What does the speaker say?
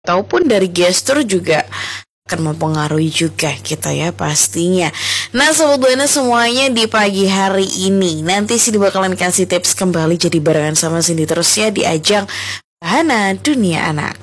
ataupun dari gestur juga akan mempengaruhi juga kita ya pastinya. Nah Sobat Buana semuanya di pagi hari ini nanti Cindy bakalan kasih tips kembali jadi barengan sama Cindy terus ya di ajang Bahana Dunia Anak.